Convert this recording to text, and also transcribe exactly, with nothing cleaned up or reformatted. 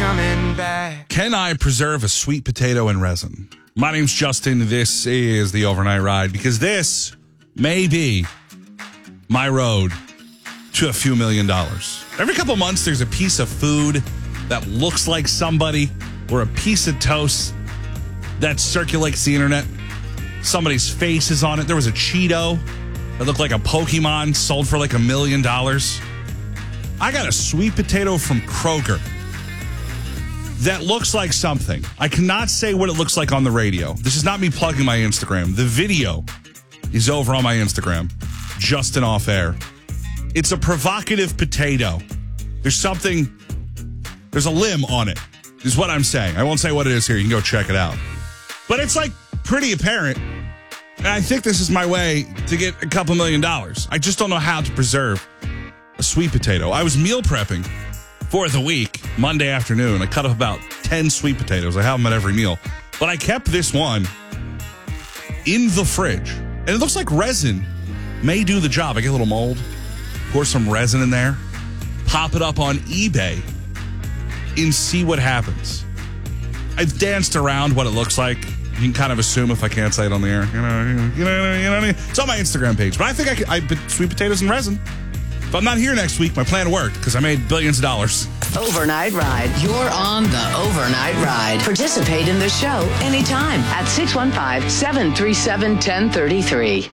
coming back. Can I preserve a sweet potato in resin? My name's Justin. This is the Overnight Ride because this may be my road to a few million dollars. Every couple months, there's a piece of food that looks like somebody or a piece of toast that circulates the internet. Somebody's face is on it. There was a Cheeto that looked like a Pokemon sold for like a million dollars. I got a sweet potato from Kroger that looks like something. I cannot say what it looks like on the radio. This is not me plugging my Instagram. The video is over on my Instagram, Justin Off Air. It's a provocative potato. There's something, there's a limb on it, is what I'm saying. I won't say what it is here. You can go check it out. But it's like pretty apparent. And I think this is my way to get a couple million dollars. I just don't know how to preserve a sweet potato. I was meal prepping for the week, Monday afternoon. I cut up about ten sweet potatoes. I have them at every meal. But I kept this one in the fridge. And it looks like resin may do the job. I get a little mold, pour some resin in there, pop it up on eBay, and see what happens. I've danced around what it looks like. You can kind of assume if I can't say it on the air. You know, you know, you know, you know what I mean? It's on my Instagram page. But I think I, could, I put sweet potatoes in resin. If I'm not here next week, my plan worked because I made billions of dollars. Overnight Ride. You're on the Overnight Ride. Participate in the show anytime at six one five, seven three seven, one zero three three.